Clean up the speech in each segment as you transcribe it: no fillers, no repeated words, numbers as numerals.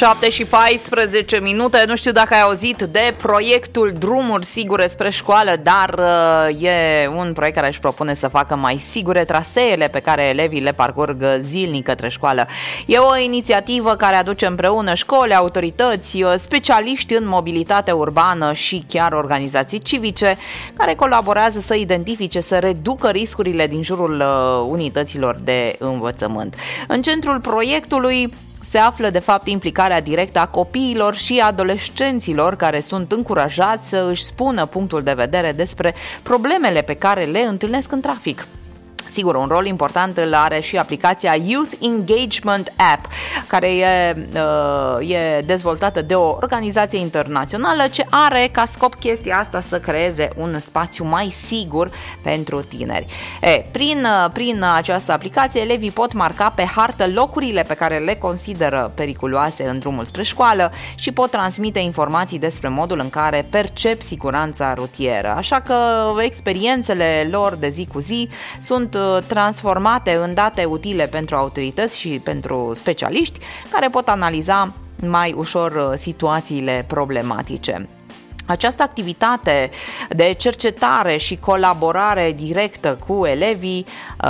7:14. Nu știu dacă ai auzit de proiectul Drumuri Sigure spre școală, dar e un proiect care își propune să facă mai sigure traseele pe care elevii le parcurg zilnic către școală. E o inițiativă care aduce împreună școli, autorități, specialiști în mobilitate urbană și chiar organizații civice care colaborează să identifice, să reducă riscurile din jurul unităților de învățământ. În centrul proiectului se află, de fapt, implicarea directă a copiilor și adolescenților care sunt încurajați să își spună punctul de vedere despre problemele pe care le întâlnesc în trafic. Sigur, un rol important îl are și aplicația Youth Engagement App, care e dezvoltată de o organizație internațională ce are ca scop chestia asta să creeze un spațiu mai sigur pentru tineri. Prin această aplicație, elevii pot marca pe hartă locurile pe care le consideră periculoase în drumul spre școală și pot transmite informații despre modul în care percep siguranța rutieră. Așa că experiențele lor de zi cu zi sunt transformate în date utile pentru autorități și pentru specialiști care pot analiza mai ușor situațiile problematice. Această activitate de cercetare și colaborare directă cu elevii,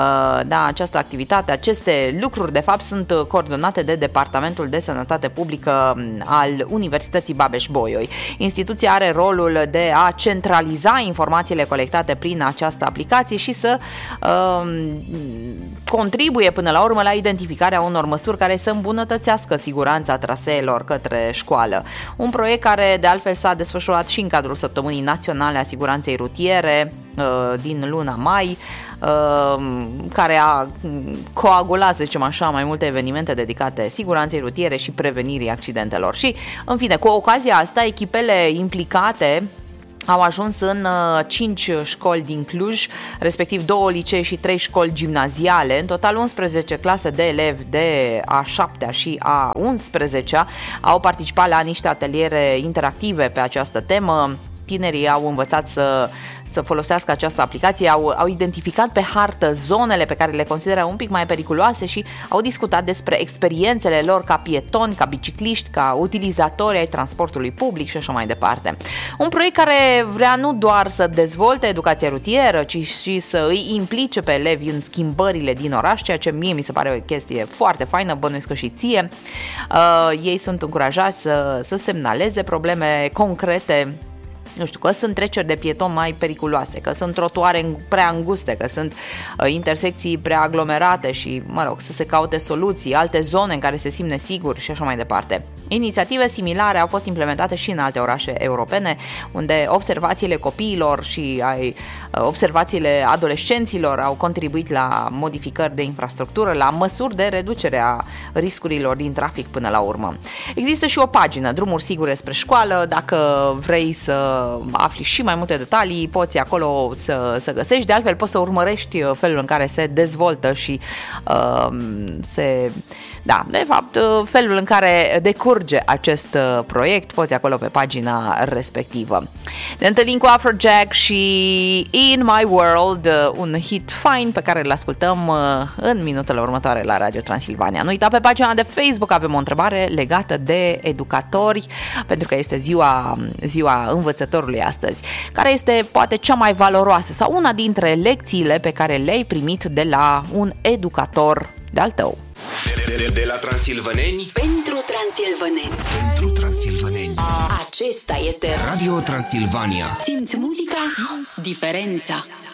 aceste lucruri de fapt sunt coordonate de Departamentul de Sănătate Publică al Universității Babeș-Bolyai. Instituția are rolul de a centraliza informațiile colectate prin această aplicație și să contribuie până la urmă la identificarea unor măsuri care să îmbunătățească siguranța traseelor către școală. Un proiect care de altfel s-a desfășurat și în cadrul Săptămânii Naționale a Siguranței Rutiere din luna mai, care a coagulat, să zicem așa, mai multe evenimente dedicate siguranței rutiere și prevenirii accidentelor. Și, în fine, cu ocazia asta, echipele implicate au ajuns în 5 școli din Cluj, respectiv 2 licee și 3 școli gimnaziale, în total 11 clase de elevi de a 7-a și a 11-a au participat la niște ateliere interactive pe această temă. Tinerii au învățat să folosească această aplicație, au identificat pe hartă zonele pe care le consideră un pic mai periculoase și au discutat despre experiențele lor ca pietoni, ca bicicliști, ca utilizatori ai transportului public și așa mai departe. Un proiect care vrea nu doar să dezvolte educația rutieră, ci și să îi implice pe elevi în schimbările din oraș, ceea ce mie mi se pare o chestie foarte faină, bănuiesc că și ție. Ei sunt încurajați să semnaleze probleme concrete. Nu știu, că sunt treceri de pieton mai periculoase, că sunt trotuare prea înguste, că sunt intersecții prea aglomerate și, să se caute soluții, alte zone în care se simt nesigur și așa mai departe. Inițiative similare au fost implementate și în alte orașe europene, unde observațiile copiilor și observațiile adolescenților au contribuit la modificări de infrastructură, la măsuri de reducere a riscurilor din trafic până la urmă. Există și o pagină, Drumuri Sigure spre școală, dacă vrei să afli și mai multe detalii, poți acolo să găsești. De altfel, poți să urmărești felul în care se dezvoltă și felul în care decurge acest proiect, poți acolo pe pagina respectivă. Ne întâlnim cu Afrojack și In My World, un hit fain pe care îl ascultăm în minutele următoare la Radio Transilvania. Nu uita, pe pagina de Facebook avem o întrebare legată de educatori, pentru că este ziua învățătorului astăzi. Care este poate cea mai valoroasă sau una dintre lecțiile pe care le-ai primit de la un educator de-al tău? De la transilvăneni pentru transilvăneni. Pentru transilvăneni. Acesta este Radio Transilvania. Simți muzica, simți diferența.